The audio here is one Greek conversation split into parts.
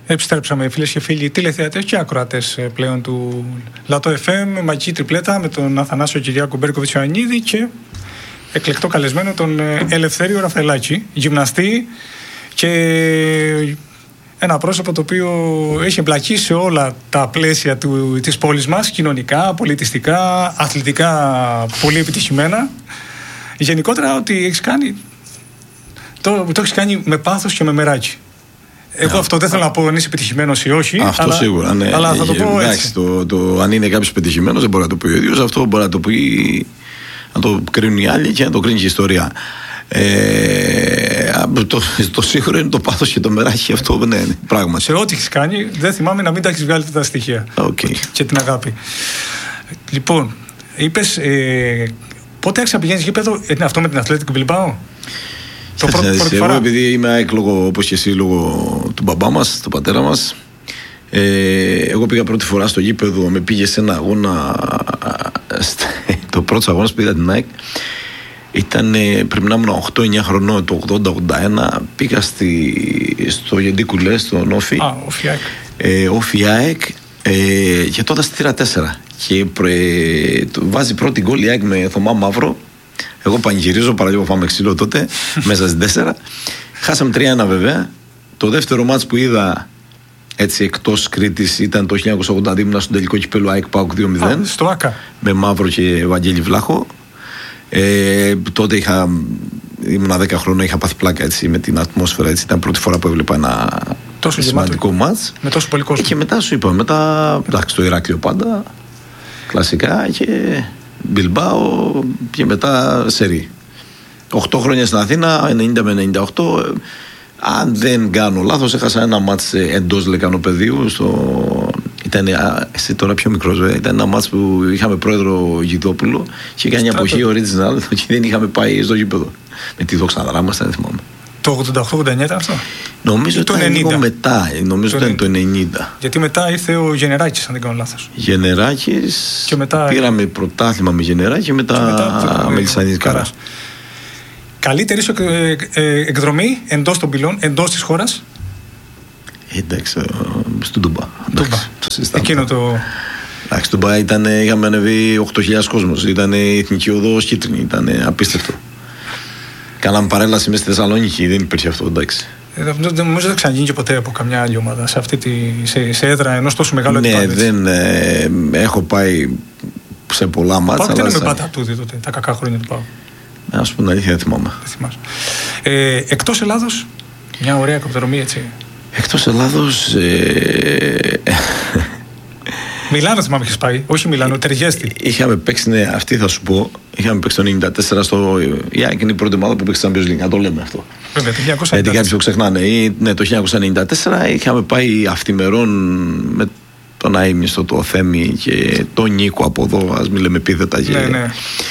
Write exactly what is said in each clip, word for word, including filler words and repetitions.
Επιστρέψαμε, φίλες και φίλοι, τηλεθεατές και ακροατές πλέον του Λατό εφ εμ, μαγική τριπλέτα με τον Αθανάσιο Κυριάκο Μπέρκοβιτς Ιωαννίδη και εκλεκτό καλεσμένο τον Ελευθέριο Ραφαελάκη, γυμναστή και ένα πρόσωπο το οποίο έχει εμπλακεί σε όλα τα πλαίσια του, της πόλης μας, κοινωνικά, πολιτιστικά, αθλητικά, πολύ επιτυχημένα. Γενικότερα ότι έχεις κάνει, το, το έχεις κάνει με πάθος και με μεράκι. Εγώ αυτό δεν θέλω να πω αν είσαι επιτυχημένος ή όχι. Αυτό αλλά, σίγουρα. Ναι. Αλλά θα το πω εντάξει, έτσι. Το, το, αν είναι κάποιος επιτυχημένος δεν μπορεί να το πει ο ίδιος. Αυτό μπορεί να το πει, να το κρίνουν οι άλλοι και να το κρίνει και η ιστορία. Ε, το, το σίγουρο είναι το πάθος και το μεράκι. Αυτό ναι, ναι, πράγματι. Σε ό,τι έχεις κάνει, δεν θυμάμαι να μην τα έχεις βγάλει τα στοιχεία. Okay. Και την αγάπη. Λοιπόν, είπες, ε, πότε άρχισα να πηγαίνεις γήπεδο, είναι αυτό με την Αθλέτικο Μπιλμπάο? Το πρώτο, πρώτη εγώ φορά. Επειδή είμαι έκλογο όπως και εσύ λόγω του μπαμπά μας, του πατέρα μας, ε, εγώ πήγα πρώτη φορά στο γήπεδο, με πήγε σε ένα αγώνα, το πρώτο αγώνα που πήγα την ΑΕΚ ήταν, πρέπει να ήμουν οκτώ εννιά χρονών, το ογδόντα ογδόντα ένα, πήγα στη, στο Γεντή Κουλέ, στον Όφι. Α, Όφι ΑΕΚ. Ε, Όφι ΑΕΚ, ε, και τότε στη θύρα τέσσερα και ε, βάζει πρώτη γκολ η ΑΕΚ με Θωμά Μαύρο. Εγώ πανηγυρίζω, παραλίγο πάμε ξύλο τότε, μέσα στην τέσσερα. Χάσαμε τρία ένα βέβαια. Το δεύτερο μάτς που είδα έτσι εκτός Κρήτης ήταν το χίλια εννιακόσια ογδόντα δύο, ήμουν στον τελικό κυπέλλου ΑΕΚ ΠΑΟΚ δύο μηδέν. Α, στο ΆΚΑ. Με Μαύρο και Βαγγέλη Βλάχο. Ε, τότε είχα, ήμουν δέκα χρόνια, είχα πάθει πλάκα έτσι, με την ατμόσφαιρα. Έτσι, ήταν πρώτη φορά που έβλεπα ένα τόσο σημαντικό μάτς. Με τόσο πολύ κόσμο. Και μετά σου είπα, μετά, εντάξει, το Ηράκλειο πάντα, κλασικά και Μπιλμπάο και μετά σερί. Οκτώ χρόνια στην Αθήνα, ενενήντα με ενενήντα οκτώ. Αν δεν κάνω λάθος, έχασα ένα μάτς εντός Λεκανοπεδίου. Στο... Ήταν, εσύ τώρα πιο μικρός, βέβαια. Ήταν ένα μάτς που είχαμε πρόεδρο Γιδόπουλο και έκανε μια εποχή original και δεν είχαμε πάει στο γήπεδο. Με τη Δόξα Δράμα, δεν θυμάμαι. Το ογδόντα οκτώ ογδόντα εννιά ήταν αυτό? Νομίζω ότι ήταν λίγο μετά. Νομίζω ότι ήταν το ενενήντα. Γιατί μετά ήρθε ο Γενεράκης, αν δεν κάνω λάθος. Γενεράκης. Και μετά... Πήραμε πρωτάθλημα με Γενεράκη και μετά, μετά με Λυσανίδη Καράς. Καλύτερη σου ε, ε, εκδρομή εντός των πυλών, εντός της χώρας? Εντάξει, στον Ντούμπα. Ντούμπα. Εκείνο το... Εντάξει, στον Ντούμπα ήταν, είχαμε ανεβεί οκτώ χιλιάδες κόσμος. Ήταν η εθνική οδός κίτρινη, ήταν απίστευτο. Κάναμε παρέλαση μέσα στη Θεσσαλονίκη, δεν υπήρχε αυτό, εντάξει. Δεν νομίζω δεν ξαναγίνει και ποτέ από καμιά άλλη ομάδα σε, αυτή τη, σε, σε έδρα ενός τόσο μεγάλου αντιπάλου. Ναι, δεν ε, έχω πάει σε πολλά μάτσα. Πάω και δεν με πάτα τούτη τότε, τα κακά χρόνια του πάω. Να σου πω την αλήθεια, δεν θυμάμαι. Δεν θυμάσαι. Ε, εκτός Ελλάδος, μια ωραία εκδρομή έτσι. Εκτός Ελλάδος. Ε... Μιλάνο θυμάμαι είχες πάει, όχι Μιλάνο, Τεργέστη. Είχαμε παίξει, ναι, αυτή θα σου πω. Είχαμε παίξει το ενενήντα τέσσερα στο. Η ΑΕΚ είναι η πρώτη ομάδα που παίξει Champions League, να το λέμε αυτό. Βέβαια, το χίλια εννιακόσια ενενήντα τέσσερα. Γιατί κάποιοι το ξεχνάνε. Ναι, το χίλια εννιακόσια ενενήντα τέσσερα είχαμε πάει αυτημερών με τον Αείμνηστο, το Θέμη και τον Νίκο από εδώ, ας μην λέμε επίθετα. Και... Ναι, ναι.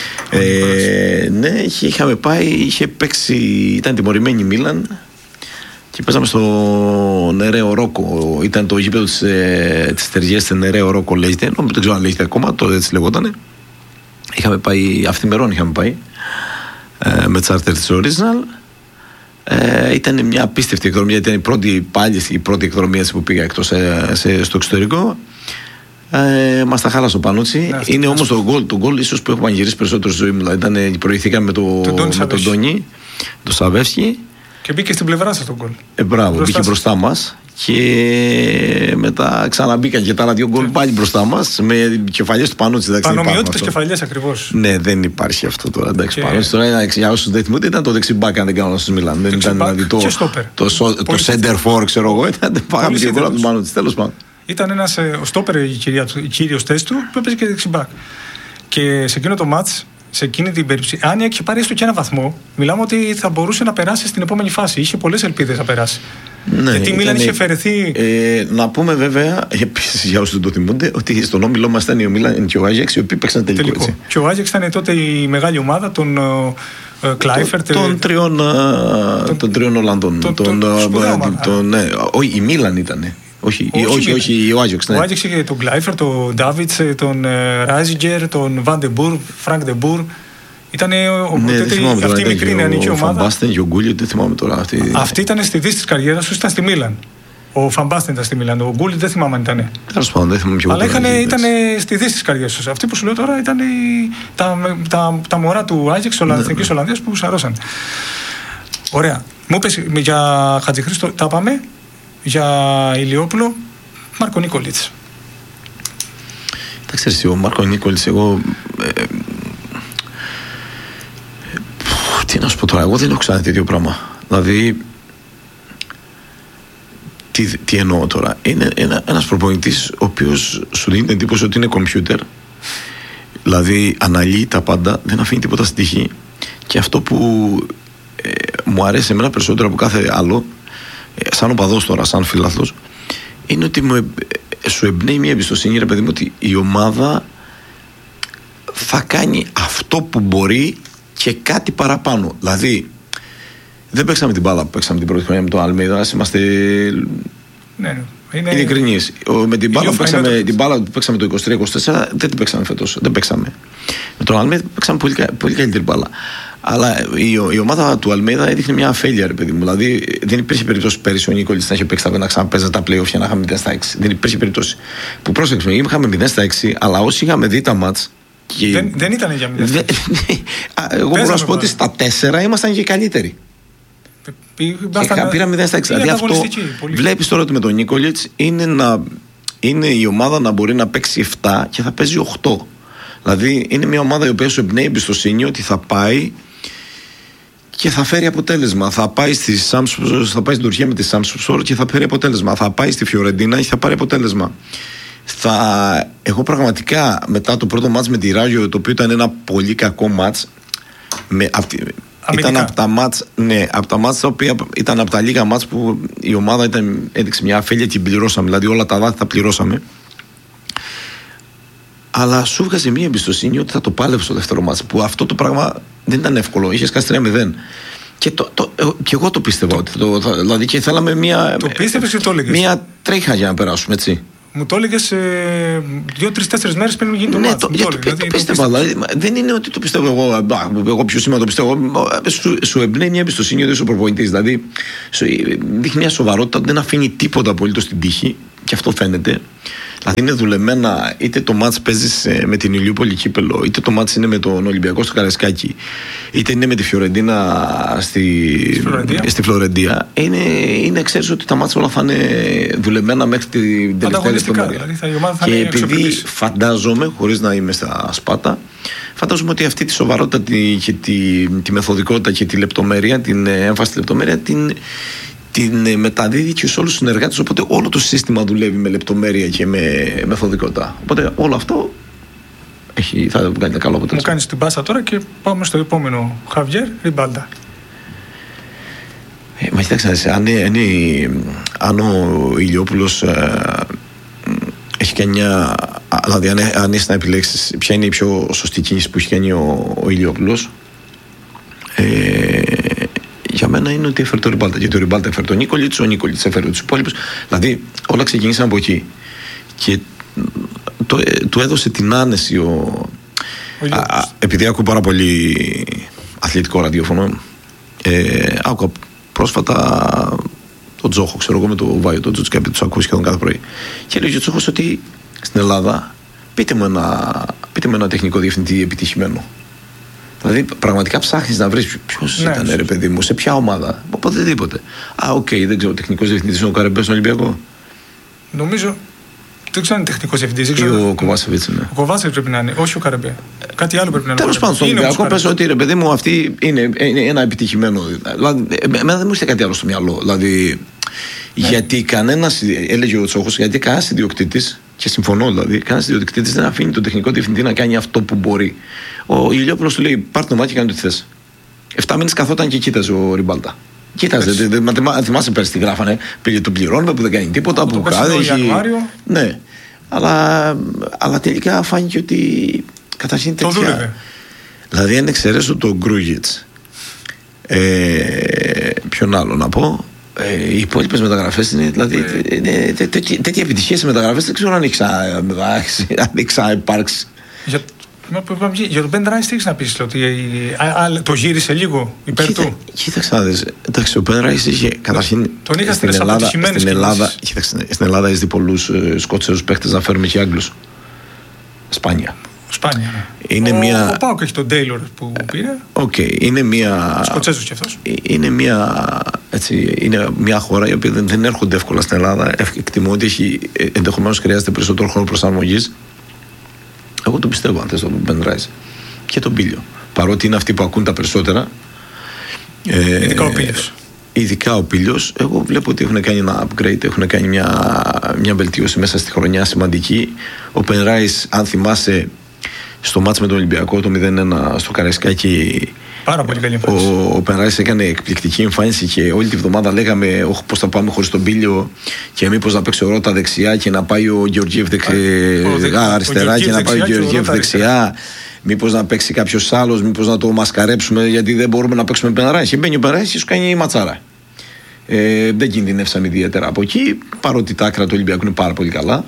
Ε, ναι, είχαμε πάει, είχε παίξει, ήταν τιμωρημένη η Μίλαν. Και παίζαμε στο Νερέο Ρόκο. Ήταν το γήπεδο της, ε, της Τεργέστη, Νερέο Ρόκο λέγεται. Δεν ξέρω αν λέγεται ακόμα, το έτσι λεγότανε. Είχαμε πάει, αυθημερών είχαμε πάει, ε, με τσάρτερ της Original. Ε, ήταν μια απίστευτη εκδρομή, γιατί ήταν η πρώτη, πάλι η πρώτη εκδρομή που πήγα εκτός, ε, σε, στο εξωτερικό. Ε, μας τα χάλασε ο Πανούτσι. Ναι, είναι όμως το γκολ, το γκολ ίσως που έχω πανηγυρίσει περισσότερο στη ζωή μου. Δηλαδή, προηγηθήκαμε με, το, με τον Ντόνι, τον Σαβεύσκι. Και μπήκε στην πλευρά σας τον γκολ. Ε, μπράβο, μπρόστά μπήκε μπροστά μας. Και μετά ξαναμπήκαν και τα άλλα δύο γκολ πάλι μπροστά μας. Με κεφαλιές του Πανούτσι. Πανομοιότητες κεφαλιές ακριβώς. Ναι, δεν υπάρχει αυτό τώρα. Εντάξει, και... Πανούτσι τώρα, για όσους δεν θυμούνται, ήταν το δεξιμπάκ, αν δεν κάνω λάθος, Μιλάν. Δεν ήταν δηλαδή το, το, το, το center for, ξέρω εγώ. Ήταν πάγαμε και γκολ από τον Πανούτσι. Τέλος πάντων. Ήταν ένας ο στόπερ, η κύριος θέση του, που έπαιζε και δεξιμπάκ. Και σε εκείνο το μάτς, σε εκείνη την περίπτωση, αν είχε πάρει έστω και ένα βαθμό, μιλάμε ότι θα μπορούσε να περάσει στην επόμενη φάση. Είχε πολλές ελπίδες να περάσει. Ναι, γιατί η Μίλαν είχε αφαιρεθεί. Ε, να πούμε βέβαια, επίσης για όσους δεν το θυμούνται, ότι στον όμιλό μας ήταν η Μίλαν και ο Άγιαξ, οι οποίοι παίξαν τελικό. τελικό. Και ο Άγιαξ ήταν τότε η μεγάλη ομάδα των Κλάιφερτ. Των τριών Ολλανδών. Όχι, η Μίλαν ήταν. Όχι, όχι, όχι, όχι, ο Άγιαξ. Ναι. Ο Άγιαξ είχε τον Κλάιφερ, τον Ντάβιτς, τον Ράιζιγκερ, τον Βαντεμπούρ, Φρανκ Ντεμπούρ. Ήταν ναι, αυτή η μικρή νεανική ομάδα. Ο Φαμπάστεν και ο Γκούλιο, δεν θυμάμαι τώρα. Αυτή, αυτή ήταν στη δύση της καριέρας του, ήταν στη Μίλαν. Ο Φαμπάστεν ήταν στη Μίλαν. Ο Γκούλιτ δεν θυμάμαι αν ήταν. Τέλος πάντων, δεν θυμάμαι πιο πολύ. Αλλά ήταν στη δύση τη καριέρα του. Αυτοί που σου λέω τώρα ήταν τα, τα, τα μωρά του Άγιαξ, τη Εθνική Ολλανδία που σαρώσαν. Ωραία. Μου είπες για Χατζηχρήστο, τα πάμε. Για Ηλιόπουλο, Μάρκο Νίκολιτς. Τα ξέρεις, ο Μάρκο Νίκολιτς, εγώ. Ε, ε, τι να σου πω τώρα, εγώ δεν έχω ξανά τέτοιο πράγμα. Δηλαδή. Τι, τι εννοώ τώρα. Είναι ένα, ένας προπονητής ο οποίος σου δίνει την εντύπωση ότι είναι κομπιούτερ. Δηλαδή αναλύει τα πάντα, δεν αφήνει τίποτα στην τύχη. Και αυτό που ε, μου αρέσει εμένα περισσότερο από κάθε άλλο, ε, σαν οπαδός τώρα, σαν φιλάθλος, είναι ότι μου, ε, σου εμπνέει μια εμπιστοσύνη, ρε παιδί μου, ότι η ομάδα θα κάνει αυτό που μπορεί και κάτι παραπάνω. Δηλαδή, δεν παίξαμε την μπάλα που παίξαμε την πρώτη χρονιά με τον Αλμέιδα, είμαστε ναι, ναι. Είναι ειλικρινείς. Με την μπάλα, που παίξαμε, την μπάλα που παίξαμε το είκοσι τρία είκοσι τέσσερα δεν την παίξαμε φέτος. Δεν παίξαμε. Με τον Αλμέιδα παίξαμε πολύ, πολύ καλύτερη μπάλα. Αλλά η, η ομάδα του Αλμέιδα έδειχνε μια αφέλεια, ρε παιδί μου. Δηλαδή δεν υπήρχε περίπτωση πέρυσι ο Νίκολιτς να είχε παίξει τα να ξαναπέζα τα playoff για να είχαμε μηδέν στα έξι. Δεν υπήρχε περίπτωση. Που πρόσεξε, είχαμε μηδέν στα έξι, αλλά όσοι είχαμε δει τα μάτς. Και... Δεν, δεν ήταν για μηδέν στα έξι. Εγώ μπορώ να σου πω ότι στα τέσσερα ήμασταν και καλύτεροι. Μπάσταν... Πήραμε μηδέν στα έξι. Δηλαδή αυτό βλέπεις τώρα ότι με τον Νίκολιτς είναι, να, είναι η ομάδα να μπορεί να παίξει επτά και θα παίζει οκτώ. Δηλαδή είναι μια ομάδα η οποία σου εμπνέει εμπιστοσύνη ότι θα πάει και θα φέρει αποτέλεσμα. Θα πάει στη Samsung, θα πάει στην Τουρκία με τη Samsung και θα φέρει αποτέλεσμα. Θα πάει στη Φιωρεντίνα και θα πάρει αποτέλεσμα. Θα... Εγώ πραγματικά μετά το πρώτο μάτς με τη Ράγιο, το οποίο ήταν ένα πολύ κακό μάτς, με αυτή... ήταν από τα μάτς, ναι, από τα μάτς τα οποία ήταν από τα λίγα μάτς που η ομάδα ήταν, έδειξε μια αφέλεια και την πληρώσαμε. Δηλαδή όλα τα δάχτυλα τα πληρώσαμε. Αλλά σου βγάζει μια εμπιστοσύνη ότι θα το πάλευε στο δεύτερο μάτς. Που αυτό το πράγμα δεν ήταν εύκολο. Είχε σκάσει τρία μηδέν. Και, το, το, και εγώ το πίστευα. Ότι το, θα, δηλαδή και θέλαμε μια. Το πίστευες και το έλεγες. Μια τρέχα για να περάσουμε, έτσι. Μου το έλεγες ε, δύο-τρεις-τέσσερις μέρες πριν γίνει το ναι, μάτς. Το, το, το, δηλαδή, το πίστευα. Δηλαδή, δεν είναι ότι το πιστεύω εγώ. Εγώ πιο σήμερα το πιστεύω. Σου, σου εμπνέει μια εμπιστοσύνη ότι είσαι ο προπονητής. Δηλαδή, σου δείχνει μια σοβαρότητα ότι δεν αφήνει τίποτα απολύτως στην τύχη. Και αυτό φαίνεται. Δηλαδή είναι δουλεμένα, είτε το μάτς παίζεις με την Ηλιούπολη κύπελο, είτε το μάτς είναι με τον Ολυμπιακό στο Καραϊσκάκι, είτε είναι με τη Φιωρεντίνα στη, στη Φλωρεντία. Είναι, είναι ξέρεις ότι τα μάτς όλα θα είναι δουλεμένα μέχρι την τελευταία λεπτομέρεια. Δηλαδή, και επειδή φαντάζομαι, χωρίς να είμαι στα σπάτα, φαντάζομαι ότι αυτή τη σοβαρότητα και τη, τη μεθοδικότητα και τη λεπτομέρεια, την έμφαση στη λεπτομέρεια, την την μεταδίδει και σε όλους τους συνεργάτες, οπότε όλο το σύστημα δουλεύει με λεπτομέρεια και με μεθοδικότητα. Οπότε όλο αυτό έχει, θα κάνει ένα καλό αποτέλεσμα. Μου κάνεις την πάσα τώρα και πάμε στο επόμενο. Χαβιέρ Ριμπάλτα. Ε, μα κοιτάξτε, αν, αν, αν ο Ηλιόπουλος ε, έχει κάνει μια. Δηλαδή, αν, αν είσαι να επιλέξεις ποια είναι η πιο σωστή κίνηση που έχει κάνει ο, ο Ηλιόπουλος, ε, για μένα είναι ότι έφερε το Ριμπάλτα. Γιατί ο Ριμπάλτα έφερε τον Νίκολιτς, ο Νίκολιτς έφερε τους υπόλοιπους. Δηλαδή όλα ξεκίνησαν από εκεί. Και το, ε, του έδωσε την άνεση ο. ο α, α, επειδή ακούω πάρα πολύ αθλητικό ραδιόφωνο, ε, άκουγα πρόσφατα τον Τζόχο, ξέρω εγώ, με το Βάιο, τον Τζουτσκάπη, τους ακούω σχεδόν κάθε πρωί. Και λέει ο Τζόχος ότι στην Ελλάδα πείτε μου ένα, πείτε μου ένα τεχνικό διευθυντή επιτυχημένο. Δηλαδή, πραγματικά ψάχνεις να βρεις ποιος ναι, ήταν, ρε παιδί μου, σε ποια ομάδα, οπουδήποτε. Α, οκ, okay, δεν ξέρω, τεχνικός διευθυντής είναι ο Καρεμπέ στον Ολυμπιακό. Νομίζω. Δεν ξέρω αν είναι τεχνικός διευθυντής. Ή ο Κοβάσεβιτς είναι. Ο Κοβάσεβιτς πρέπει να είναι, όχι ο Καρεμπέ. Κάτι άλλο πρέπει να είναι. Τέλος πάντων, στον Ολυμπιακό πες ότι, ρε παιδί μου, αυτή είναι, είναι ένα επιτυχημένο. Δηλαδή, εμένα δεν μου ήρθε κάτι άλλο στο μυαλό. Δηλαδή, ναι. Γιατί κανένας, έλεγε ο Τσόχος, γιατί κανένας ιδιοκτήτης, και συμφωνώ δηλαδή, κανένας ιδιοκτήτης δεν αφήνει τον τεχνικό διευθυντή να κάνει αυτό που μπορεί. Ο Ηλιόπουλος του λέει: πάρ' το μάτι και κάνε ό,τι θες. Εφτά μήνες καθόταν και κοίταζε ο Ριμπάλτα. Κοίταζε. Δε, δε, θυμάσαι πέρσι τι γράφανε. Πήγε τον πληρώνουμε που δεν κάνει τίποτα. Που κάνει. Έχει... Ναι. Αλλά, αλλά τελικά φάνηκε ότι καταρχήν τέτοια. Το δούλευε. Δηλαδή, αν εξαιρέσω τον Γκρούγιτς, ε, ποιον άλλο να πω. Ε, οι υπόλοιπες μεταγραφές είναι, δηλαδή, ε, είναι τέτοια, τέτοια επιτυχία σε μεταγραφές δεν ξέρω αν έχει ξαναυπάρξει. Για, Για τον Ben Rice τι έχεις να πεις, ότι α, α, το γύρισε λίγο υπέρ Κοίτα, του. Κοίταξε να δεις. Εντάξει, ο Ben Rice είχε καταρχήν. Τον είχα στην Ελλάδα, στην Ελλάδα, κοίταξε, στην Ελλάδα έχει πολλούς ε, Σκοτσέζους παίχτες, να φέρουμε και Άγγλους. Σπάνια. Σπάνια. Ναι. Είναι ο, μια... ο Πάοκ έχει τον Τέιλορ που πήρε. Οκ, okay, είναι μια. Σκοτσέζος κι αυτός. Είναι μια, έτσι, είναι μια χώρα η οποία δεν, δεν έρχονται εύκολα στην Ελλάδα. Εκτιμώ ότι έχει, ενδεχομένως χρειάζεται περισσότερο χρόνο προσαρμογής. Εγώ το πιστεύω, αν θες, τον Ben Rice και τον Πίλιο. Παρότι είναι αυτοί που ακούν τα περισσότερα. Ε, ειδικά ο Πίλιος. Ειδικά ο Πίλιος. Εγώ βλέπω ότι έχουν κάνει ένα upgrade, έχουν κάνει μια, μια βελτίωση μέσα στη χρονιά σημαντική. Ο Ben Rice, αν θυμάσαι, στο μάτς με τον Ολυμπιακό, το μηδέν ένα στο Καραϊσκάκι. Πάρα πολύ καλή εμφάνιση. Ο, ο Ben Rice έκανε εκπληκτική εμφάνιση και όλη τη βδομάδα λέγαμε πώς θα πάμε χωρίς τον Πίλιο και μήπως να παίξει ο Ρώτα δεξιά και να πάει ο Γεωργίευ δεξ... αριστερά ο και να πάει ο Γεωργίευ δεξιά. Μήπως να παίξει κάποιος άλλος, μήπως να το μασκαρέψουμε, γιατί δεν μπορούμε να παίξουμε Ben Rice. Και μπαίνει ο Ben Rice και σου κάνει ματσάρα. Ε, δεν κινδυνεύσαμε ιδιαίτερα από εκεί, παρότι τα άκρα του Ολυμπιακού είναι πάρα πολύ καλά.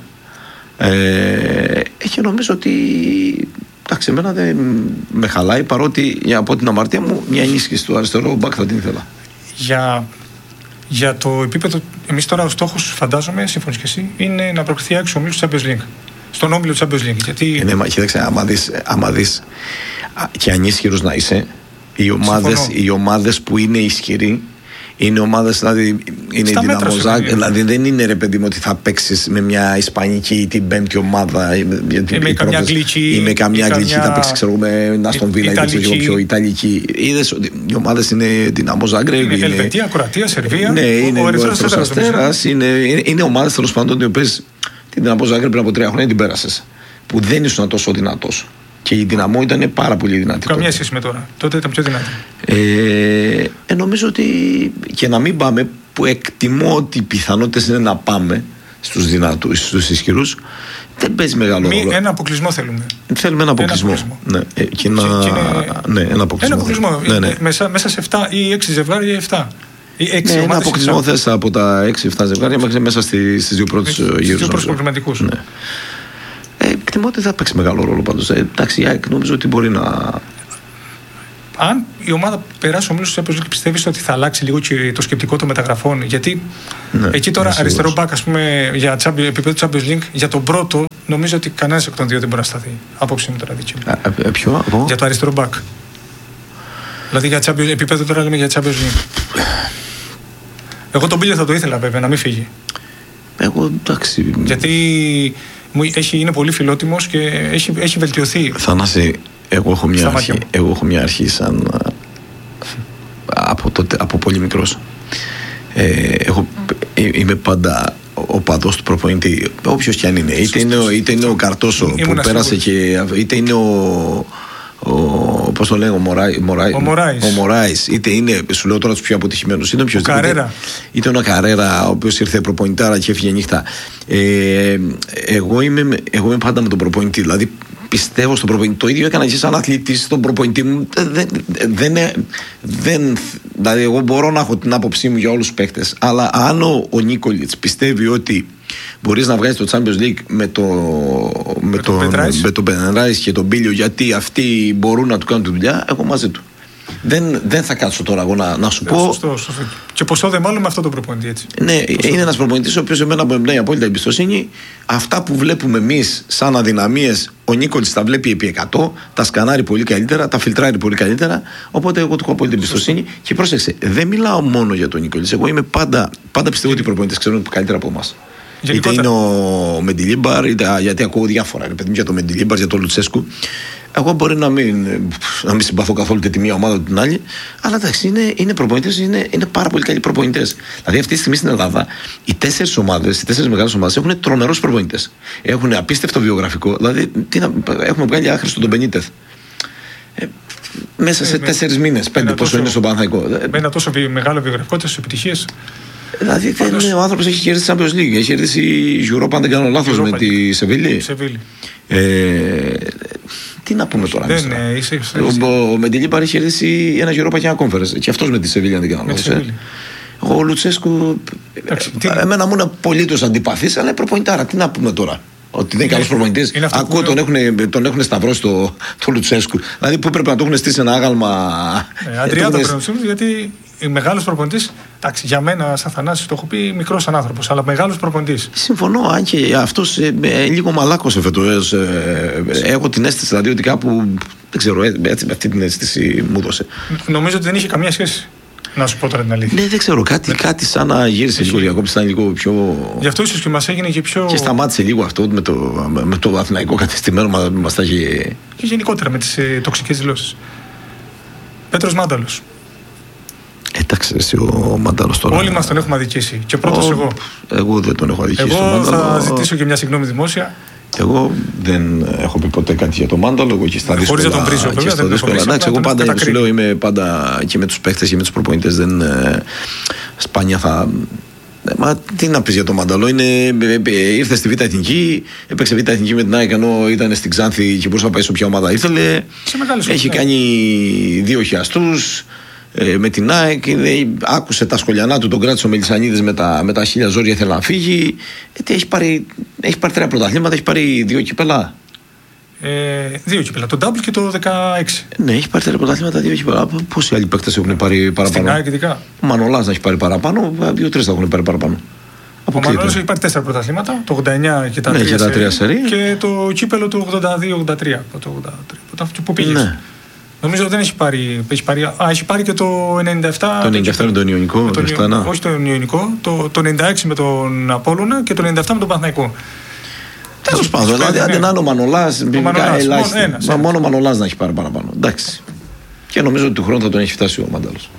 Ε, και νομίζω ότι. Εντάξει, εμένα δεν με χαλάει, παρότι από την αμαρτία μου μια ενίσχυση του αριστερού μπακ θα την ήθελα. Για, για το επίπεδο, εμείς τώρα ο στόχος, φαντάζομαι, σύμφωνος και εσύ, είναι να προκριθεί άξιο ομίλου του Champions League. Στον όμιλο του Champions League. Γιατί... Ναι, μα κοίταξε, άμα δεις, άμα δεις και ανίσχυρος να είσαι, οι ομάδες, οι ομάδες που είναι ισχυροί είναι ομάδες, δηλαδή είναι η Δυναμό Ζάγκρεπ, δηλαδή δεν είναι, ρε παιδί μου, ότι θα παίξεις με μια ισπανική ή την πέμπτη ομάδα ή με καμιά αγγλική ή με καμιά αγγλική, θα παίξεις, ξέρω, με Άστον Βίλα ή λίγο πιο ιταλική. Είδες ότι οι ομάδες είναι Δυναμό Ζάγκρεπ, είναι Ελβετία, Κροατία, Σερβία. Ναι, είναι ο Ερυθρός Αστέρας, είναι ομάδες τέλος πάντων οι οποίες την Δυναμό Ζάγκρεπ πριν από τρία χρόνια την πέρασες, που δεν ήσουν τόσο δυνατός. Και η Δυναμό ήταν πάρα πολύ δυνατή. Καμία τότε. Σχέση με τώρα. Τότε ήταν πιο δυνατή. Ε, ε, νομίζω ότι και να μην πάμε, που εκτιμώ ότι οι πιθανότητες είναι να πάμε στους δυνατούς, στους ισχυρούς, δεν παίζει μεγάλο ρόλο. Ένα αποκλεισμό θέλουμε. Θέλουμε ένα αποκλεισμό. Ένα αποκλεισμό. Ναι, και να... και είναι... ναι, ένα αποκλεισμό. Ένα αποκλεισμό. Ναι, ναι. Μέσα, μέσα σε επτά ή έξι ζευγάρια ή επτά. Ναι, ένα αποκλεισμό θες από τα έξι επτά ζευγάρια μέχρι μέσα στις δύο πρώτες γύρους. Στους δύο πρώτους προκριματικούς. Ναι. Ε, εκτιμώ ότι θα παίξει μεγάλο ρόλο πάντως. Ε, εντάξει, νομίζω ότι μπορεί να. Αν η ομάδα περάσει ο μίλος του Champions League, πιστεύεις ότι θα αλλάξει λίγο και το σκεπτικό των μεταγραφών? Γιατί ναι, εκεί τώρα αριστερό μπακ, ας πούμε, για τσάμπι, επίπεδο Champions League, για τον πρώτο, νομίζω ότι κανένας εκ των δύο δεν μπορεί να σταθεί. Απόψη μου τώρα δική μου. Α, ε, ποιο, από? Για το αριστερό μπακ. Δηλαδή για Champions, επίπεδο τώρα λέμε για Champions League. Εγώ τον Πίλιο θα το ήθελα βέβαια, να μην φύγει. Εγώ εντάξει. Γιατί έχει, είναι πολύ φιλότιμος και έχει, έχει βελτιωθεί. Θανάση, εγώ έχω μια, αρχή, εγώ έχω μια αρχή σαν από, τότε, από πολύ μικρός. Ε, έχω, είμαι πάντα ο παδός του προπονητή, όποιος κι αν είναι. Είτε είναι, είτε είναι ο Καρτόσο που πέρασε και είτε είναι ο, ο, πώς το λένε, ο, Μωράι, Μωράι, ο Μωράις. Ο Μωράις, είτε είναι, σου λέω τώρα τους πιο αποτυχημένους, είτε ο Καρέρα. Είτε ο Καρέρα, ο οποίος ήρθε προπονητάρα και έφυγε νύχτα. Ε, εγώ, είμαι, εγώ είμαι πάντα με τον προπονητή, δηλαδή πιστεύω στον προπονητή. Το ίδιο έκανα και σαν αθλητής στον προπονητή μου. Δεν, δεν, δεν, δηλαδή, εγώ μπορώ να έχω την άποψή μου για όλους τους παίκτες, αλλά αν ο, ο Νίκολιτς πιστεύει ότι μπορείς να βγάλεις το Champions League με το με, με τον το Ben Rice και τον Πίλιο, γιατί αυτοί μπορούν να του κάνουν τη δουλειά, εγώ μαζί του. Δεν, δεν θα κάτσω τώρα εγώ να, να σου πω. Σωστό, σωστό. Και ποσό δεν μάλλον με αυτό το προπονητή, έτσι. Ναι, ποσό. Είναι ένας προπονητής ο οποίος εμένα μου εμπνέει απόλυτα εμπιστοσύνη. Αυτά που βλέπουμε εμείς σαν αδυναμίες, ο Νίκολης τα βλέπει επί εκατό, τα σκανάρει πολύ καλύτερα, τα φιλτράρει πολύ καλύτερα. Οπότε εγώ του έχω απόλυτη εμπιστοσύνη. Και πρόσεξε, δεν μιλάω μόνο για τον Νίκολη. Εγώ είμαι πάντα, πάντα πιστεύω ότι οι προπονητές ξέρουν καλύτερα από εμάς. Είτε είναι ο Μεντιλίμπαρ, γιατί ακούω διάφορα για το Μεντιλίμπαρ, για τον Λουτσέσκου. Εγώ μπορεί να μην, να μην συμπαθώ καθόλου τη μία ομάδα την άλλη, αλλά εντάξει, είναι, είναι προπονητές, είναι, είναι πάρα πολύ καλοί προπονητές. Δηλαδή, αυτή τη στιγμή στην Ελλάδα, οι τέσσερις ομάδες, οι τέσσερις μεγάλες ομάδες έχουν τρομερούς προπονητές. Έχουν απίστευτο βιογραφικό, δηλαδή τι να, έχουμε βγάλει άχρηστο τον Μπενίτεθ. Ε, μέσα σε ε, τέσσερις μήνες, πέντε πόσο τόσο, είναι στον Παναθηναϊκό. Με ένα τόσο μεγάλο βιογραφικό, τόσες επιτυχίες. Δηλαδή, Πάντως... ο άνθρωπος έχει κερδίσει Champions League, έχει κερδίσει Europa, αν δεν κάνω λάθος, με τη Σεβίλη. Ε, τι να πούμε τώρα. Δεν, ναι, είσαι, είσαι, ο ο Μεντιλίμπαρ έχει κερδίσει ένα Europa και ένα Conference. Και αυτός με τη Σεβίλη, αν δεν κάνω λάθος. Ο Λουτσέσκου, εμένα μου είναι απολύτως αντιπαθής, αλλά είναι προπονητάρα. Τι να πούμε τώρα. Ότι δεν είναι καλός προπονητής. Ακούω τον έχουν, τον έχουν σταυρώσει το, το Λουτσέσκου. Δηλαδή που πρέπει να το έχουν στήσει ένα άγαλμα. Ε, Αντριάντα πρέπει να στείλουν, γιατί μεγάλος προπονητής. Εντάξει, για μένα, σαν Θανάσης, το έχω πει μικρός σαν άνθρωπος, αλλά μεγάλος προπονητής. Συμφωνώ, αν και αυτός ε, ε, λίγο μαλάκωσε φέτος. Ε, ε, έχω την αίσθηση δηλαδή ότι κάπου. Δεν ξέρω, έτσι, αυτή την αίσθηση μου έδωσε. Νομίζω ότι δεν είχε καμία σχέση. Να σου πω τώρα την αλήθεια. Ναι, δεν ξέρω, κάτι, κάτι σαν να γύρισε λίγο διακόπη, ήταν λίγο πιο. Γι' αυτό ίσως και μας έγινε και πιο. Και σταμάτησε λίγο αυτό με το, με το αθηναϊκό κατεστημένο, μα μας τα είχε. Και γενικότερα με τις ε, τοξικές δηλώσεις. Πέτρος Μάνταλος. Εντάξει, εσύ ο Μάνταλος τώρα. Όλοι μας τον έχουμε αδικήσει. Και πρώτος ο... εγώ. Εγώ δεν τον έχω αδικήσει. Εγώ θα ζητήσω και μια συγγνώμη δημόσια. Εγώ δεν έχω πει ποτέ κάτι για τον Μάνταλο. Εγώ και στα δύσκολα. Χωρίς να τον πρίσω, και στα δύσκολα. Εντάξει, εγώ πάντα σου λέω είμαι πάντα και με τους παίχτες και με τους προπονητές. Δεν. Σπάνια θα. Μα τι να πεις για τον Μάνταλο, είναι, ήρθε στη Β' Εθνική, έπαιξε Β' Εθνική με την ΑΕΚ ενώ ήταν στην Ξάνθη και μπορούσε να πάει σε όποια ομάδα ήθελε. Έχει κάνει δύο χιαστούς ε, με την ΑΕΚ, άκουσε τα σκολιανά του, τον κράτησε ο Μελισσανίδης με τα, με τα χίλια ζόρια, ήθελε να φύγει. Ε, έχει, πάρει, έχει πάρει τρία πρωταθλήματα, έχει πάρει δύο κύπελα. Ε, δύο κύπελα, το double και το δεκαέξι. Ναι, έχει πάρει τρία πρωταθλήματα, δύο κύπελα. Πόσοι άλλοι παίκτες έχουν πάρει παραπάνω? Στην ΑΕΚ ειδικά. Ο Μανολάς να έχει πάρει παραπάνω, δύο-τρεις θα έχουν πάρει παραπάνω. Ο Μανολάς έχει πάρει τέσσερα πρωταθλήματα, το ογδόντα εννιά και τα ναι, τρία σερί. Και το κύπελο του ογδόντα δύο ογδόντα τρία. Πού πήγε. Ναι. Νομίζω δεν έχει πάρει. Έχει πάρει, α, έχει πάρει και το ενενήντα επτά. Το ενενήντα επτά με τον Ιωνικό. Το, το, το, όχι το Ιωνικό. Το, το ενενήντα έξι με τον Απόλλωνα και το ενενήντα επτά με τον Παναθηναϊκό. Τέλος πάντων, δηλαδή αν δεν είναι ο Μανολάς, ελάχιστα. Μόνο ο Μανολάς να έχει πάρει παραπάνω. Εντάξει. Και νομίζω ότι του χρόνου θα τον έχει φτάσει ο Μάνταλος.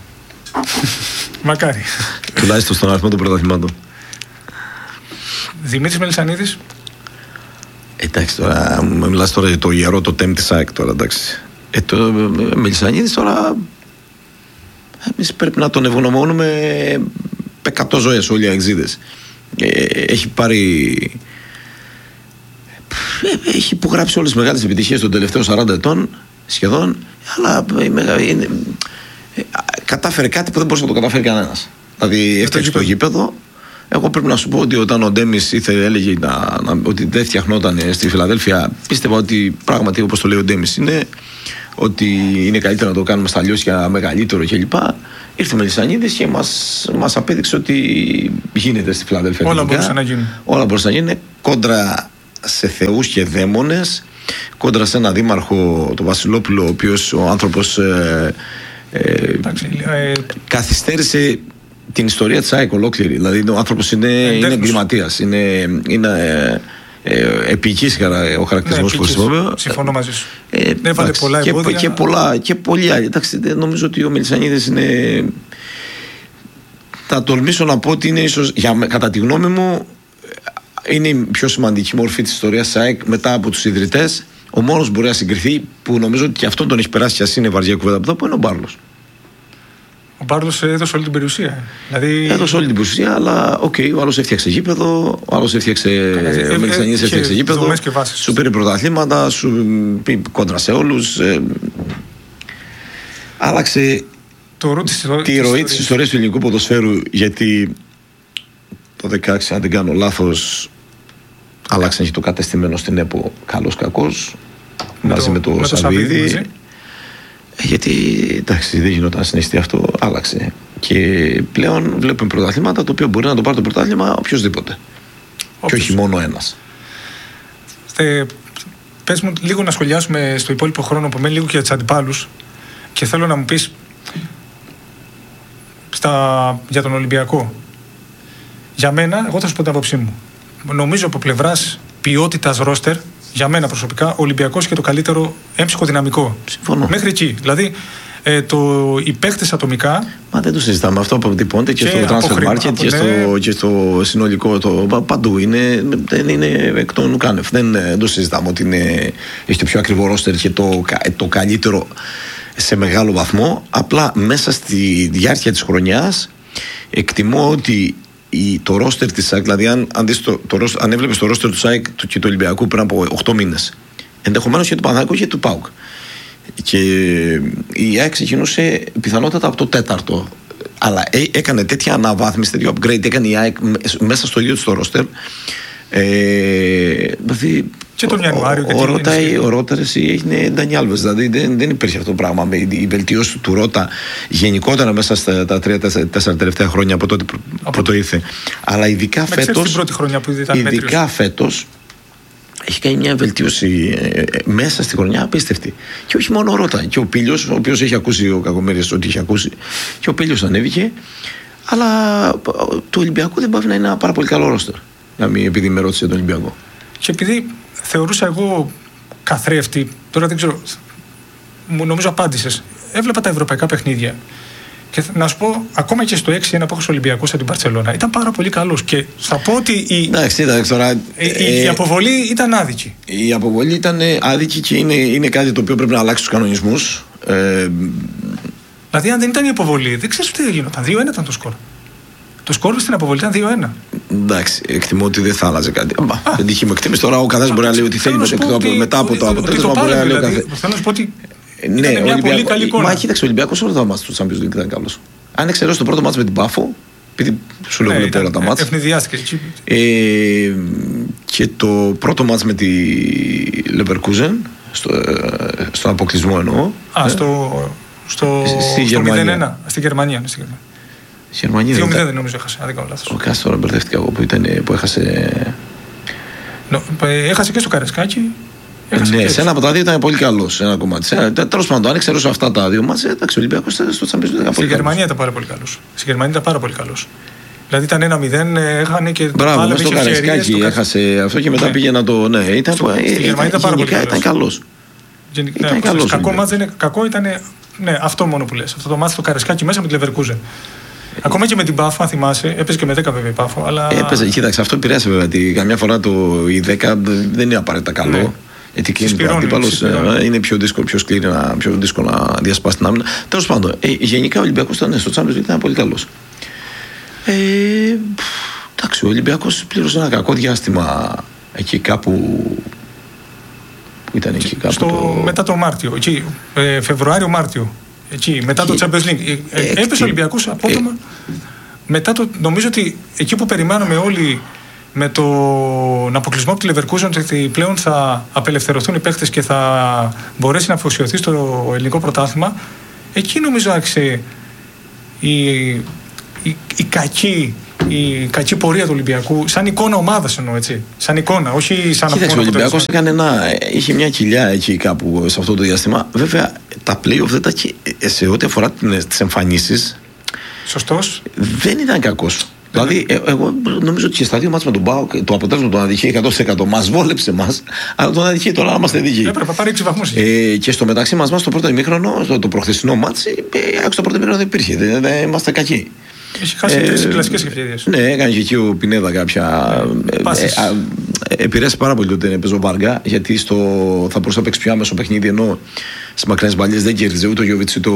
Μακάρι. Τουλάχιστον στον αριθμό των πρωταθλημάτων. Δημήτρης Μελισσανίδης. Εντάξει τώρα, μιλάς τώρα για το ιερό, το τέμ της ΑΕΚ τώρα, εντάξει. Ε, το Μελισσανίδης τώρα, εμείς πρέπει να τον ευγνωμονούμε εκατό ζωές όλοι οι αεξίδες. Ε, έχει πάρει, ε, έχει υπογράψει όλες τις μεγάλες επιτυχίες των τελευταίων σαράντα ετών σχεδόν, αλλά είναι, ε, κατάφερε κάτι που δεν μπορούσε να το καταφέρει κανένας. Δηλαδή έφτιαξε το γήπεδο. Εγώ πρέπει να σου πω ότι όταν ο Ντέμις ήθελε, έλεγε να, να, ότι δεν φτιαχνόταν στη Φιλαδέλφια, πίστευα ότι πράγματι όπως το λέει ο Ντέμις είναι, ότι είναι καλύτερο να το κάνουμε στα Λιώσια μεγαλύτερο κλπ. Ήρθε ο Μελισσανίδης και μας, μας απέδειξε ότι γίνεται στη Φιλαδέλφια. Όλα μπορούσαν να γίνουν. Όλα μπορούσαν να γίνουν κόντρα σε θεούς και δαίμονες, κόντρα σε έναν δήμαρχο, τον Βασιλόπουλο, ο οποίος ο άνθρωπος ε, ε, ε, καθυστέρησε την ιστορία της ΑΕΚ ολόκληρη. Δηλαδή ο άνθρωπος είναι, είναι εγκληματίας, είναι, είναι ε, ε, επικής ο χαρακτηρισμός, ναι, που χρησιμοποιώ. Συμφωνώ μαζί σου. Ε, Έβαλε πολλά και, εμπόδια. Και, πολλά, και πολλοί άλλοι. Εντάξει, νομίζω ότι ο Μελισσανίδης είναι, θα τολμήσω να πω ότι είναι ίσως, για, κατά τη γνώμη μου, είναι η πιο σημαντική μορφή της ιστορίας της ΑΕΚ μετά από τους ιδρυτές. Ο μόνος μπορεί να συγκριθεί, που νομίζω ότι και αυτόν τον έχει περάσει, ας είναι βαριά κουβέντα από εδώ, που είναι ο Μπάρλος. Ο Μπάρλος έδωσε όλη την περιουσία. Δηλαδή... Έδωσε όλη την περιουσία, αλλά οκ, okay, ο άλλος έφτιαξε γήπεδο, ο άλλος έφτιαξε. Ε, ο Μελισσανίδης έφτιαξε γήπεδο. Σου πήρε πρωταθλήματα, σου πει κόντρα σε όλους. Ε, άλλαξε το τη ροή της ιστορίας του ελληνικού ποδοσφαίρου, γιατί το δεκαέξι, αν δεν κάνω λάθος, άλλαξε και το κατεστημένο στην ΕΠΟ καλός κακός, μαζί με το, με το Σαββίδη. Γιατί εντάξει, δεν γινόταν συναισθητή αυτό, άλλαξε. Και πλέον βλέπουμε πρωταθλήματα το οποίο μπορεί να το πάρει το πρωτάθλημα οποιοδήποτε. Και όχι μόνο ένας. Θε, πες μου λίγο να σχολιάσουμε στο υπόλοιπο χρόνο που μένει λίγο και για τους αντιπάλους. Και θέλω να μου πεις στα, για τον Ολυμπιακό. Για μένα, εγώ θα σου πω την άποψή μου. Νομίζω από πλευράς ποιότητας ρόστερ, για μένα προσωπικά, ο Ολυμπιακός και το καλύτερο έμψυχο δυναμικό. Συμφωνώ. Μέχρι εκεί. Δηλαδή, ε, το, οι παίχτες ατομικά. Μα δεν το συζητάμε. Αυτό αποτυπώνεται και, και στο transfer market και, ναι, στο, και στο συνολικό. Το, παντού είναι, δεν είναι εκ των ουκάνευ. Δεν, δεν το συζητάμε ότι είναι, έχει το πιο ακριβό ρόστερ και το, το καλύτερο σε μεγάλο βαθμό. Απλά μέσα στη διάρκεια της χρονιάς εκτιμώ ότι η, το ρόστερ της ΑΕΚ, δηλαδή αν, αν, το, το, αν έβλεπες το ρόστερ του ΣΑΕΚ και του Ολυμπιακού πριν από οκτώ μήνες, ενδεχομένως και του Παναθηναϊκού και του ΠΑΟΚ, και η ΑΕΚ ξεκινούσε πιθανότατα από το τέταρτο, αλλά έ, έκανε τέτοια αναβάθμιση, τέτοιο upgrade έκανε η ΑΕΚ μέσα στο ίδιο της το ρόστερ, Ε, δηλαδή, και τον Ιανουάριο. Ο, ο, Ρώτα, ο Ρώτα είναι Ντάνι Άλβες. Δηλαδή δεν, δεν υπήρχε αυτό το πράγμα. Η βελτίωση του Ρώτα γενικότερα μέσα στα τα τρία τέσσερα τελευταία χρόνια από τότε που, που το ήρθε. Αλλά ειδικά φέτος. Ειδικά φέτος έχει κάνει μια βελτίωση ε, μέσα στη χρονιά απίστευτη. Και όχι μόνο ο Ρώτα. Και ο Πίλιος, ο οποίος έχει ακούσει ο Κακομοίρης ότι έχει ακούσει. Και ο Πίλιος ανέβηκε. Αλλά το Ολυμπιακό δεν πάει να είναι ένα πάρα πολύ καλό ρόστερ. Να μην, επειδή με ρώτησε τον Ολυμπιακό. Και επειδή θεωρούσα εγώ καθρέφτη, τώρα δεν ξέρω, μου νομίζω απάντησες. Έβλεπα τα ευρωπαϊκά παιχνίδια. Και να σου πω, ακόμα και στο έξι ένα που έχω Ολυμπιακός από την Μπαρτσελώνα, ήταν πάρα πολύ καλός. Και θα πω ότι η, εντάξει, εντάξει, τώρα, η, ε, η αποβολή ήταν άδικη. Η αποβολή ήταν άδικη και είναι, είναι κάτι το οποίο πρέπει να αλλάξει τους κανονισμούς. Ε, δηλαδή, αν δεν ήταν η αποβολή, δεν ξέρεις τι γινόταν. δύο ένα ήταν το σκορ. Το σκορ στην αποβολή ήταν δύο ένα. Εντάξει, εκτιμώ ότι δεν θα άλλαζε κάτι. Δεν τυχή μου εκτίμηση. Τώρα ο καθένας μπορεί να λέει ότι θέλει μετά από το αποτέλεσμα. Μπορεί να λέει ο καθένας. Θέλω να σου πω ότι. Ναι, ήταν μια πολύ καλή εικόνα. Μα κοίταξε, ο Ολυμπιακός όλα τα μάτς του Champions League ήταν καλός. Αν εξαιρέσει το πρώτο μάτς με την Πάφο, επειδή σου λέω βλέπω όλα τα μάτς. Ευνηδιάστηκε. Και το πρώτο μάτς με τη Leverkusen, στον αποκλεισμό εννοώ. Α, στο. Στο μηδέν ένα, στη Γερμανία. Γερμανία δύο μηδέν νομίζω έχασε, αν δεν κάνω λάθος. Ο Κάστο τώρα μπερδεύτηκα εγώ που, ήταν, που έχασε. No, έχασε και στο Καρεσκάκι. Ναι, σε ένα από τα δύο ήταν πολύ καλό. Ένα κομμάτι. Τέλος πάντων, αν εξαιρέσω αυτά τα δύο μάτια, εντάξει, ο Ολυμπιακός στο Champions League ήταν πολύ. Στη Γερμανία ήταν πάρα πολύ καλό. Στη Γερμανία ήταν πάρα πολύ καλό. Δηλαδή ήταν ένα μηδέν, έχανε και. Μπράβο, μέσα στο Καρεσκάκι έχασε αυτό και μετά ναι. πήγε να το. Ναι, ήταν. Στη Γερμανία ήταν πάρα πολύ καλό. Ήταν καλό. Ήταν καλό. Κακό μάτς δεν είναι. Κακό ήταν. Ναι, αυτό μόνο που λες. Αυτό το μάτς στο Καρεσκάκι μέσα με τη Leverkusen. Ακόμα και με την Πάφο, αν θυμάσαι, έπαιζε και με δέκα βέβαια η Πάφο. Αλλά... Έπαιζε, κοίταξε, αυτό επηρέασε βέβαια. Ότι καμιά φορά το η δέκα δεν είναι απαραίτητα καλό. Ναι. Γιατί και ο αντίπαλος είναι πιο δύσκολο, πιο σκληρό, πιο δύσκολο να διασπάσει την άμυνα. Τέλος πάντων, ε, γενικά ο Ολυμπιακός ήταν στο Champions League ήταν πολύ καλός. Ε, εντάξει, ο Ολυμπιακός πλήρωσε ένα κακό διάστημα εκεί κάπου. Που ήταν εκεί κάπου. Στο, το... Μετά το Μάρτιο, εκεί, ε, Φεβρουάριο-Μάρτιο. Εκεί, μετά και... το Champions League. Ε, ε, έπεσε ο Ολυμπιακός απότομα. Ε... Μετά το, νομίζω ότι εκεί που περιμέναμε όλοι με τον αποκλεισμό από τη Leverkusen ότι πλέον θα απελευθερωθούν οι παίκτες και θα μπορέσει να αφοσιωθεί στο ελληνικό πρωτάθλημα, εκεί νομίζω άρχισε η, η, η, κακή, η κακή πορεία του Ολυμπιακού, σαν εικόνα ομάδας εννοώ, έτσι. Σαν εικόνα, όχι σαν κοίταξε, ο Ολυμπιακός έκανε ένα, είχε μια κοιλιά εκεί κάπου σε αυτό το διάστημα. Βέβαια, τα play-off δεν τα, σε ό,τι αφορά τις εμφανίσεις. Σωστός. Δεν ήταν κακός. Δηλαδή, ε, εγώ νομίζω ότι και στα δύο μάτς με τον ΠΑΟΚ το αποτέλεσμα τον ατυχεί εκατό τοις εκατό. Μας βόλεψε μας, αλλά τον ατυχεί τώρα να είμαστε δίκαιοι. Έπρεπε να πάρει έξι βαθμούς. Ε, και στο μεταξύ μας, μας το πρώτο ημίχρονο, το, το προχθεσινό μάτς, ε, άκουσα το πρώτο ημίχρονο δεν υπήρχε. Δεν, δεν είμαστε κακοί. Έχει χάσει ε, τρεις κλασικές ευκαιρίες. Ναι, έκανε και εκεί ο Πινέδα κάποια. Ε, ε, ε, επηρέασε πάρα πολύ ότι δεν παίζει ο Βάργα, γιατί στο, θα μπορούσε να παίξει πιο άμεσο παιχνίδι, ενώ στις μακρινές μπαλιές δεν κέρδιζε ούτε ο Γιώβιτς ούτε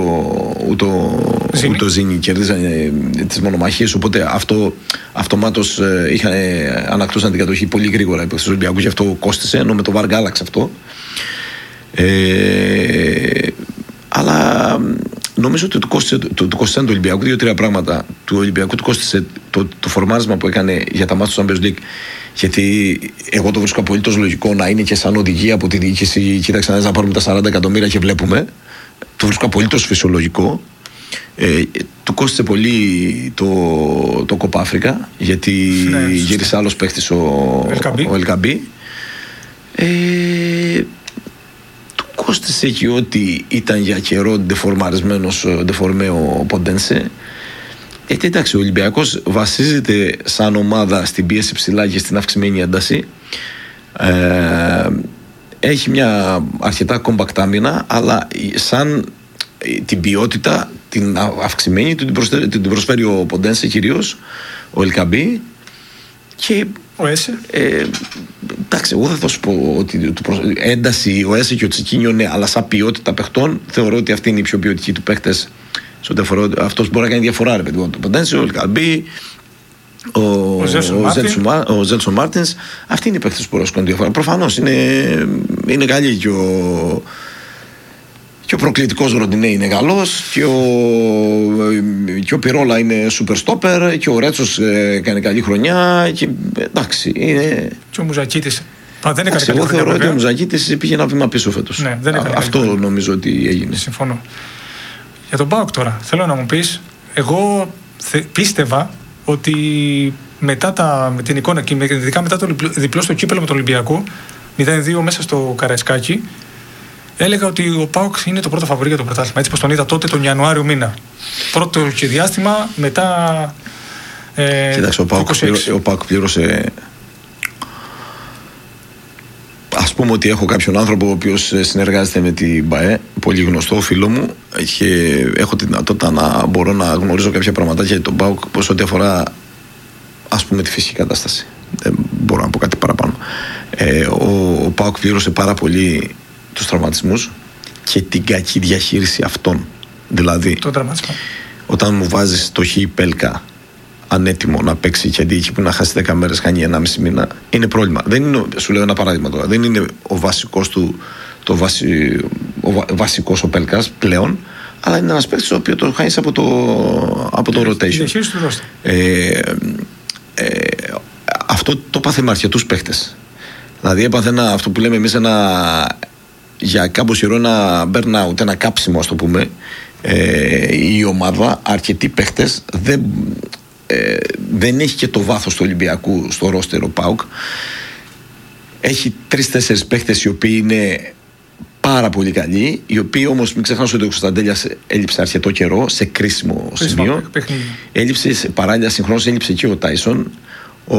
ο Ζήνη, κέρδιζαν ε, τις μονομαχίες. Οπότε αυτό αυτομάτως ε, είχαν, ε, ανακτούσαν την κατοχή πολύ γρήγορα επί του Ολυμπιακού και αυτό κόστησε, ενώ με το Βάργα άλλαξε αυτό. Ε, αλλά νομίζω ότι του κόστησε το, το, το Ολυμπιακού δύο-τρία πράγματα. Του Ολυμπιακού του κόστησε το, το φορμάρισμα που έκανε για τα μάτια του Champions League. Γιατί εγώ το βρίσκω απολύτως λογικό να είναι και σαν οδηγία από τη διοίκηση. Κοίταξε να πάρουμε τα σαράντα εκατομμύρια και βλέπουμε. Το βρίσκω απολύτως φυσιολογικό. Ε, του κόστησε πολύ το, το Κόπα Αφρικα, γιατί ναι, γύρισε άλλος παίχτης ο Ελκαμπή. Ε, του κόστησε και ότι ήταν για καιρό ντεφορμαρισμένος ντεφορμέ ο Ποντένσε. Γιατί εντάξει, ο Ολυμπιακός βασίζεται σαν ομάδα στην πίεση ψηλά και στην αυξημένη ένταση. Ε, έχει μια αρκετά compact άμυνα, αλλά σαν την ποιότητα, την αυξημένη του την προσφέρει, την προσφέρει ο Ποντένσε κυρίως, ο Ελκαμπή και ο Έσε. Ε, εντάξει, εγώ θα σου πω ότι το προσ... ένταση ο Έσε και ο Τσικίνιο ναι, αλλά σαν ποιότητα παιχτών θεωρώ ότι αυτή είναι η πιο ποιοτική του παίκτες. Αυτός μπορεί να κάνει διαφορά, ρε παιδί μου. Το Ποντένσε, ο Ελκαμπή, ο, ο Ζέλσον Μάρτινς, αυτοί είναι οι παίκτες που μπορούν να κάνουν διαφορά. Προφανώς είναι, είναι καλή και ο. Και ο προκλητικός Ροντινέ είναι καλός, και ο, και ο Πιρόλα είναι super stopper, και ο Ρέτσος ε, κάνει καλή χρονιά. Και, εντάξει, είναι... Και ο Μουζακίτης. Α, δεν έκανε εγώ θεωρώ ότι ο Μουζακίτης πήγε ένα βήμα πίσω φέτος. Ναι, δεν έκανε. Αυτό καλή νομίζω ότι έγινε. Συμφωνώ. Για τον ΠΑΟΚ τώρα, θέλω να μου πεις, εγώ θε, πίστευα ότι μετά τα, με την εικόνα και ειδικά μετά το διπλό στο κύπελλο με τον Ολυμπιακό, μηδέν δύο μέσα στο Καραϊσκάκι, έλεγα ότι ο ΠΑΟΚ είναι το πρώτο φαβορί για το πρωτάθλημα. Έτσι πως τον είδα τότε τον Ιανουάριο μήνα. Πρώτο και διάστημα μετά. Ε, Κοίταξε, ο ΠΑΟΚ, ο ΠΑΟΚ πλήρωσε. Ας πούμε ότι έχω κάποιον άνθρωπο ο οποίος συνεργάζεται με την ΜΠΑΕ, πολύ γνωστό φίλο μου, και έχω τη δυνατότητα να μπορώ να γνωρίζω κάποια πραγματάκια για τον ΠΑΟΚ πως ό,τι αφορά, ας πούμε, τη φυσική κατάσταση. Δεν μπορώ να πω κάτι παραπάνω. Ε, ο, ο ΠΑΟΚ πλήρωσε πάρα πολύ τους τραυματισμούς και την κακή διαχείριση αυτών. Δηλαδή, το τραυματισμό. Όταν μου βάζεις το Χ Πέλκα ανέτοιμο να παίξει και αντί εκεί που να χάσει δέκα μέρες κάνει ενάμιση μήνα, είναι πρόβλημα. Δεν είναι, σου λέω ένα παράδειγμα τώρα, δεν είναι ο βασικός του, το βασι, ο βα, βασικός ο Πέλκας πλέον, αλλά είναι ένας παίκτης ο οποίος το χάνεις από το, από το rotation. Ε, ε, αυτό το πάθε με αρκετούς παίκτες. Δηλαδή έπαθε ένα, αυτό που λέμε εμείς ένα, για κάμπος καιρό ένα burnout, ένα κάψιμο, ας το πούμε. Ε, η ομάδα, αρκετοί παίκτες, δεν, ε, δεν έχει και το βάθος του Ολυμπιακού στο ρόστερ ο ΠΑΟΚ. Έχει τρεις-τέσσερις παίκτες οι οποίοι είναι πάρα πολύ καλοί, οι οποίοι όμως μην ξεχνάς ότι ο Κωνσταντέλιας έλειψε αρκετό καιρό σε κρίσιμο σημείο. Έλειψε παράλληλα, συγχρόνως έλειψε και ο Τάισον. Ο,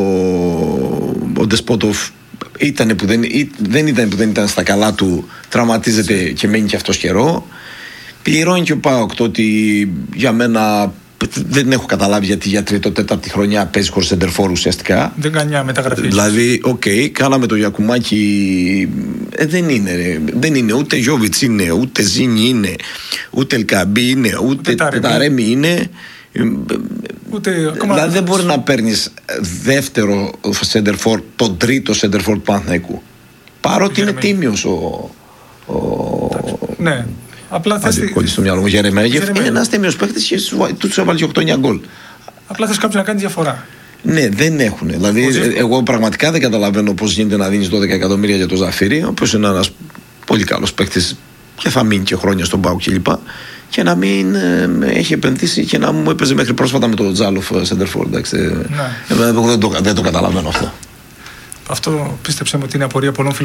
ο Ντεσπότοφ ήταν που δεν, δεν ήταν που δεν ήταν στα καλά του, τραυματίζεται και μένει και αυτός καιρό. Πληρώνει και ο ΠΑΟΚ το ότι για μένα δεν έχω καταλάβει γιατί για τρίτο-τέταρτη χρονιά παίζει χωρίς σεντερφόρ ουσιαστικά. Δεν κάνει μια μεταγραφή. Δηλαδή, οκ, okay, κάναμε το Γιακουμάκι. Ε, δεν είναι, ρε. Δεν είναι. Ούτε Γιώβιτς είναι, ούτε Ζήνη είναι, ούτε Ελκαμπή είναι, ούτε Ταρέμι είναι. Ούτε, δηλαδή δεν μπορεί να παίρνεις δεύτερο σεντερφόρ, τον τρίτο σεντερφόρ του Παναθηναϊκού. Παρότι είναι τίμιος ο. ο... Ναι. Απλά θες. Κολλήσει στο μυαλό μου, Γερεμέγεφ. Είναι ένας τίμιος παίκτης και τους έβαλε και οκτώ εννιά γκολ. Απλά θες κάποιον να κάνει διαφορά. Ναι, δεν έχουν. Δηλαδή, εγώ πραγματικά δεν καταλαβαίνω πώς γίνεται να δίνεις δώδεκα εκατομμύρια για το Ζαφύρι, ο οποίος είναι ένας πολύ καλός παίκτης και θα μείνει και χρόνια στον ΠΑΟΚ κλπ. Και να μην ε, έχει επενδύσει και να μου έπαιζε μέχρι πρόσφατα με τον Τζάλοφ Σεντερφόρ. Ναι. Εγώ δεν το, δεν το καταλαβαίνω αυτό. Αυτό πίστεψε μου ότι είναι απορία πολλών φίλων.